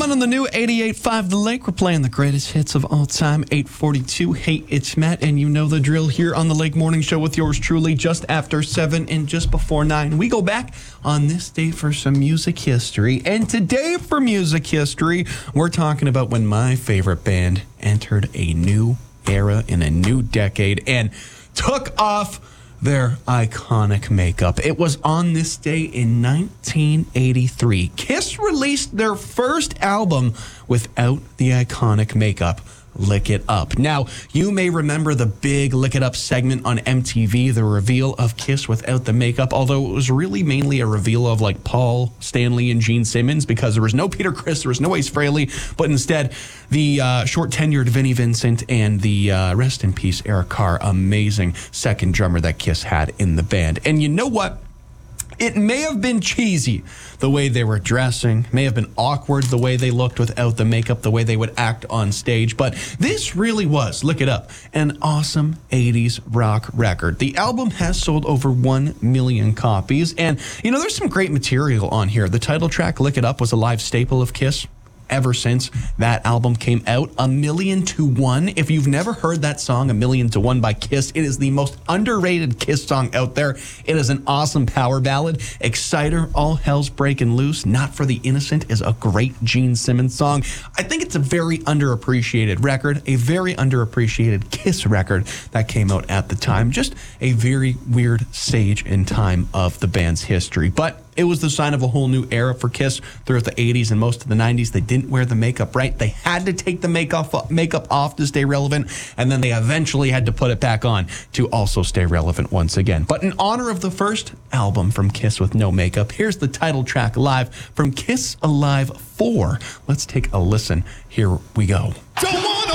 on the new 88.5 The Lake. We're playing the greatest hits of all time, 8:42. Hey, it's Matt, and you know the drill here on the Lake Morning Show with yours truly, just after 7 and just before 9. We go back on this day for some music history. And today for music history, we're talking about when my favorite band entered a new era in a new decade and took off their iconic makeup. It was on this day in 1983. Kiss released their first album without the iconic makeup, Lick It Up. Now, you may remember the big Lick It Up segment on MTV, the reveal of Kiss without the makeup, although it was really mainly a reveal of like Paul Stanley and Gene Simmons, because there was no Peter Criss, there was no Ace Frehley, but instead the short-tenured Vinnie Vincent and the rest in peace Eric Carr, amazing second drummer that Kiss had in the band. And you know what? It may have been cheesy the way they were dressing, may have been awkward the way they looked without the makeup, the way they would act on stage, but this really was, Lick It Up, an awesome 80s rock record. The album has sold over 1 million copies, and you know, there's some great material on here. The title track, Lick It Up, was a live staple of Kiss ever since that album came out. 1,000,000 to 1. If you've never heard that song, 1,000,000 to 1 by Kiss, it is the most underrated Kiss song out there. It is an awesome power ballad. Exciter, All Hell's Breaking Loose, Not for the Innocent is a great Gene Simmons song. I think it's a very underappreciated record, a very underappreciated Kiss record that came out at the time. Just a very weird stage in time of the band's history. But it was the sign of a whole new era for Kiss throughout the 80s and most of the 90s. They didn't wear the makeup right. They had to take the makeup off to stay relevant, and then they eventually had to put it back on to also stay relevant once again. But in honor of the first album from Kiss with no makeup, here's the title track live from Kiss Alive 4. Let's take a listen. Here we go. Don't wanna